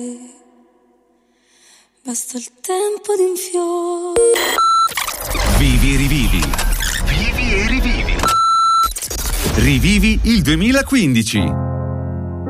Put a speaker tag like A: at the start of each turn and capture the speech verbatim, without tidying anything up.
A: Basta il tempo di un fiore.
B: Vivi e rivivi. Vivi e rivivi. Rivivi il duemilaquindici.